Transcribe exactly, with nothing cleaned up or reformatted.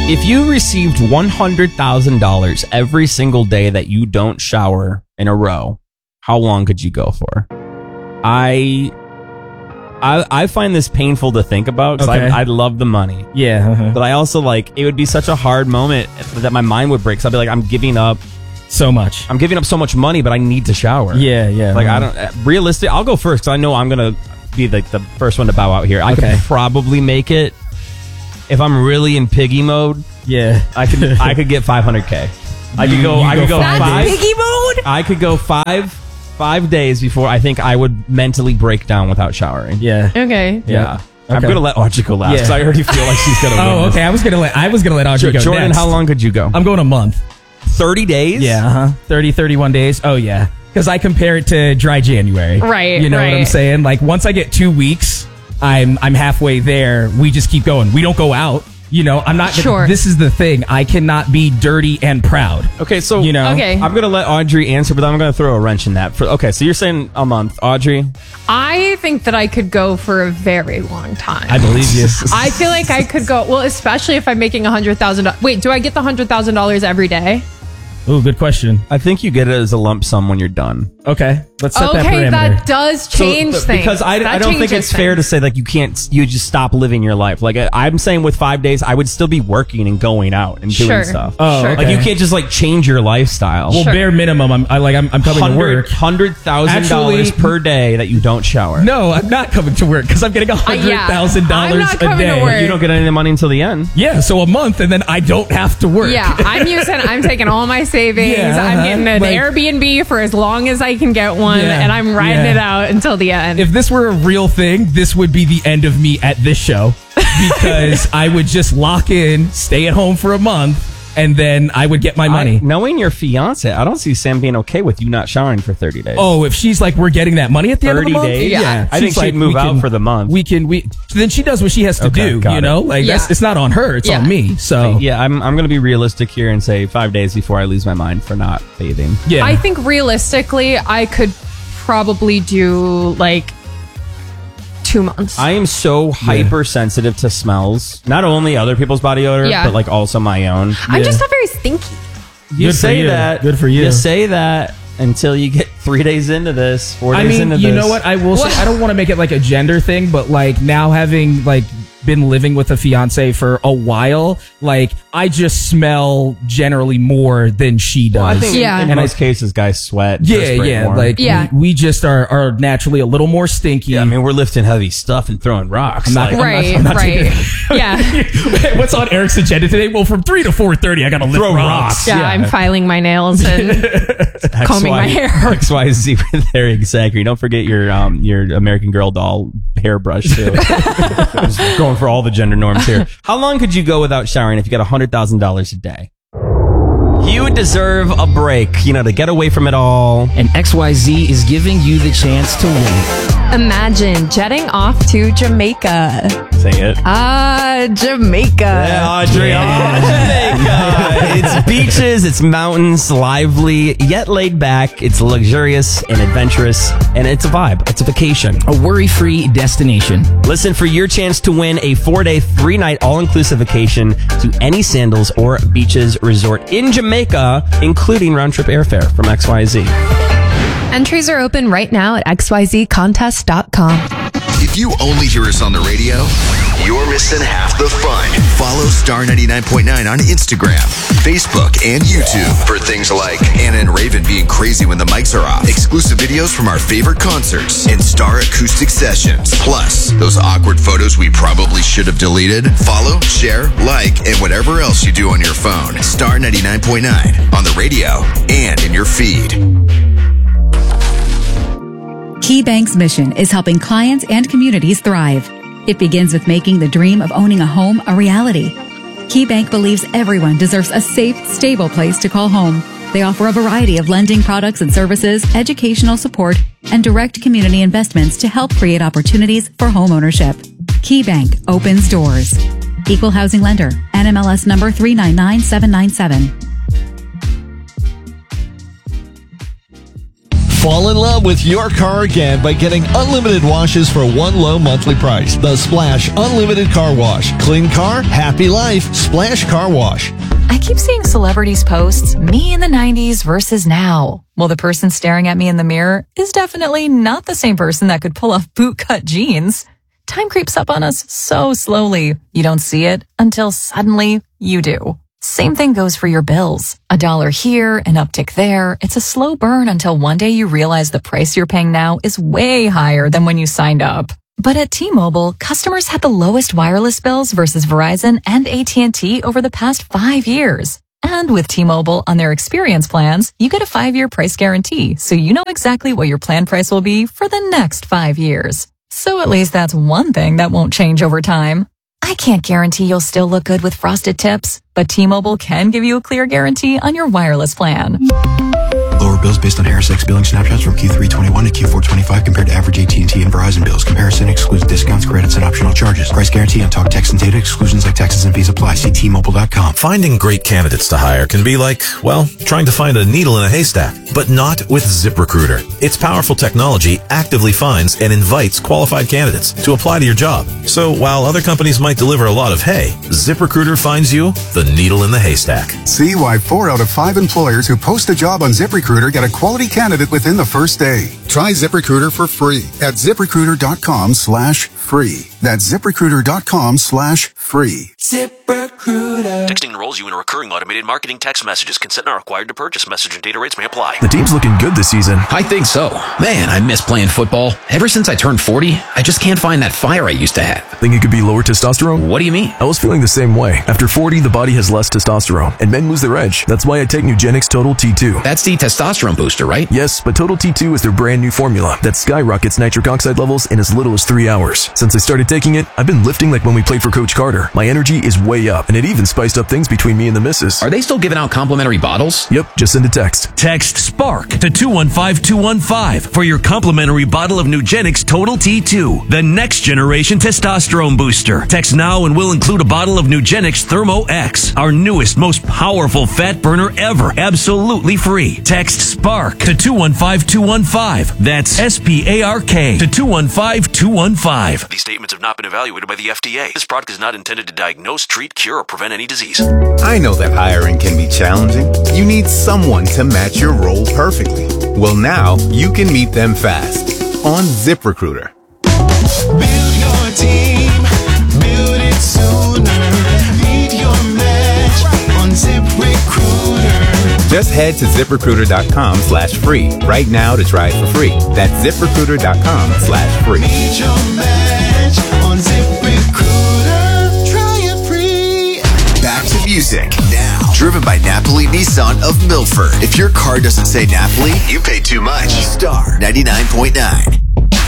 If you received one hundred thousand dollars every single day that you don't shower in a row, how long could you go for? I I, I find this painful to think about because Okay. I, I love the money. Yeah. uh-huh. But I also like, it would be such a hard moment that my mind would break. So I'd be like, I'm giving up. So much. I'm giving up so much money, but I need to shower. Yeah, yeah. Like, uh-huh. I don't, realistic, I'll go first because I know I'm going to be like the first one to bow out here. I Okay. could probably make it if I'm really in piggy mode. Yeah. I could I could get five hundred K. I could You- go you I go could go five five. days? Piggy mode? I could go five five days before I think I would mentally break down without showering. Yeah. Okay. Yeah. I'm Okay. gonna let Audrey go last because Yeah. I already feel like she's gonna win. Oh, this. okay. I was gonna let I was gonna let Audrey Jo- go Jordan, next. how long could you go? I'm going a month. thirty days? Yeah, uh-huh. thirty, thirty-one days. Oh, yeah. Because I compare it to dry January. Right, You know what I'm right. saying? Like, once I get two weeks, I'm I'm halfway there. We just keep going. We don't go out. You know, I'm not gonna, Sure. This is the thing. I cannot be dirty and proud. Okay, so You know? Okay. I'm gonna let Audrey answer, but then I'm gonna throw a wrench in that. For, okay, so you're saying a month, Audrey? I think that I could go for a very long time. I believe you. I feel like I could go, well, especially if I'm making a hundred thousand dollars. Wait, do I get the hundred thousand dollars every day? Ooh, good question. I think you get it as a lump sum when you're done. Okay, let's set that Okay, parameter. that does change So, th- things. because I, That I don't think changes it's fair to things. say like you can't you just stop living your life. Like I, I'm saying with five days, I would still be working and going out and doing Sure. stuff. Oh, Sure. Like okay. you can't just like change your lifestyle. Well, Sure. bare minimum. I'm I, like I'm, I'm coming to work. Hundred thousand dollars Actually- per day that you don't shower. No, I'm not coming to work because I'm getting a Uh, hundred yeah. thousand I'm dollars not a coming to day. work. You don't get any of the money until the end. Yeah, so a month and then I don't have to work. Yeah, I'm using. I'm taking all my savings. Yeah, I'm uh-huh. getting an Like- Airbnb for as long as I can get one, Yeah, and I'm riding yeah. it out until the end. If this were a real thing, this would be the end of me at this show because I would just lock in, stay at home for a month, and then I would get my money. I- knowing your fiance, I don't see Sam being okay with you not showering for thirty days. Oh, if she's like, we're getting that money at the end of the thirty month, days? yeah, I think she's she'd like, move we out can- for the month. We can we then she does what she has to Okay, do. got You it. know, like Yeah. that's it's not on her, it's Yeah. on me. So yeah, I'm I'm gonna be realistic here and say five days before I lose my mind for not bathing. yeah, I think realistically, I could probably do like two months. I am so hypersensitive to smells. Not only other people's body odor, Yeah. but like also my own. I'm yeah. just not very stinky. You Good for say you. that. Good for you. You say that until you get three days into this, four I days mean, into you this. know what? I will What? say, I don't want to make it like a gender thing, but like now having like been living with a fiance for a while, like I just smell generally more than she does. Well, I think Yeah. in And I- most cases, guys sweat. yeah, perspirate yeah, more. like Yeah. We, we just are are naturally a little more stinky. Yeah, I mean, we're lifting heavy stuff and throwing rocks. I'm not- Like, Right, I'm not right. Yeah. What's on Eric's agenda today? Well, from three to four thirty, I gotta lift Throw rocks. rocks. Yeah, Yeah. I'm filing my nails and combing my hair. X Y Z with Eric Zachary. Don't forget your um your American Girl doll hairbrush too. Just going for all the gender norms here. How long could you go without showering if you got a hundred thousand dollars a day? You deserve a break, you know, to get away from it all. And X Y Z is giving you the chance to win. Imagine jetting off to Jamaica. Say it. Ah, Jamaica. Yeah, Audrey, oh, Jamaica. It's beaches, it's mountains, lively, yet laid back. It's luxurious and adventurous, and it's a vibe. It's a vacation. A worry-free destination. Listen for your chance to win a four-day, three-night all-inclusive vacation to any Sandals or Beaches resort in Jamaica, including round-trip airfare from X Y Z. Entries are open right now at x y z contest dot com. If you only hear us on the radio, you're missing half the fun. Follow Star ninety-nine point nine on Instagram, Facebook, and YouTube for things like Anna and Raven being crazy when the mics are off, exclusive videos from our favorite concerts, and Star acoustic sessions. Plus, those awkward photos we probably should have deleted. Follow, share, like, and whatever else you do on your phone. Star ninety-nine point nine on the radio and in your feed. KeyBank's mission is helping clients and communities thrive. It begins with making the dream of owning a home a reality. KeyBank believes everyone deserves a safe, stable place to call home. They offer a variety of lending products and services, educational support, and direct community investments to help create opportunities for home ownership. KeyBank opens doors. Equal housing lender. N M L S number three nine nine seven nine seven. Fall in love with your car again by getting unlimited washes for one low monthly price. The Splash Unlimited Car Wash. Clean car, happy life. Splash Car Wash. I keep seeing celebrities post me in the nineties versus now. Well, the person staring at me in the mirror is definitely not the same person that could pull off bootcut jeans. Time creeps up on us so slowly. You don't see it until suddenly you do. Same thing goes for your bills. A dollar here, an uptick there. It's a slow burn until one day you realize the price you're paying now is way higher than when you signed up. But at T-Mobile, customers had the lowest wireless bills versus Verizon and A T and T over the past five years. And with T-Mobile on their experience plans, you get a five-year price guarantee, so you know exactly what your plan price will be for the next five years. So at least that's one thing that won't change over time. I can't guarantee you'll still look good with frosted tips, but T-Mobile can give you a clear guarantee on your wireless plan. Lower bills based on Harris X billing snapshots from Q three twenty-one to Q four twenty-five compared to average A T and T and Verizon bills. Comparison excludes discounts, credits, and optional charges. Price guarantee on talk, text, and data. Exclusions like taxes and fees apply. See T Mobile dot com. Finding great candidates to hire can be like, well, trying to find a needle in a haystack, but not with ZipRecruiter. Its powerful technology actively finds and invites qualified candidates to apply to your job. So while other companies might deliver a lot of hay, ZipRecruiter finds you the needle in the haystack. See why four out of five employers who post a job on ZipRecruiter get a quality candidate within the first day. Try ZipRecruiter for free at ZipRecruiter.com slash free. That's ZipRecruiter.com slash free. ZipRecruiter. Texting enrolls you in a recurring automated marketing text messages. Consent not required to purchase. Message and data rates may apply. The team's looking good this season. I think so. Man, I miss playing football. Ever since I turned forty, I just can't find that fire I used to have. Think it could be lower testosterone? What do you mean? I was feeling the same way. After forty, the body has less testosterone, and men lose their edge. That's why I take Nugenix Total T two. That's the testosterone booster, right? Yes, but Total T two is their brand new formula that skyrockets nitric oxide levels in as little as three hours. Since I started taking it, I've been lifting like when we played for Coach Carter. My energy is way up, and it even spiced up things between me and the missus. Are they still giving out complimentary bottles? Yep, just send a text. Text SPARK to two one five two one five for your complimentary bottle of Nugenix Total T two, the next generation testosterone booster. Text now and we'll include a bottle of Nugenix Thermo X, our newest, most powerful fat burner ever, absolutely free. Text SPARK to two one five two one five. That's S P A R K to two one five two one five. These statements have not been evaluated by the F D A. This product is not intended to diagnose, treat, cure, or prevent any disease. I know that hiring can be challenging. You need someone to match your role perfectly. Well, now you can meet them fast on ZipRecruiter. Build your team, build it sooner. Meet your match on ZipRecruiter. Just head to ZipRecruiter.com slash free right now to try it for free. That's ZipRecruiter.com slash free. Meet your match on ZipRecruiter. Try it free. Back to music now. Driven by Napoli Nissan of Milford. If your car doesn't say Napoli, you pay too much. Star ninety-nine point nine.